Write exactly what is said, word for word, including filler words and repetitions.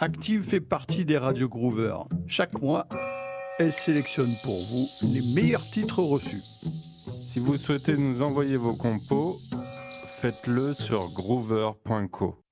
Active fait partie des radios Groover. Chaque mois, elle sélectionne pour vous les meilleurs titres reçus. Si vous souhaitez nous envoyer vos compos, faites-le sur groover point co.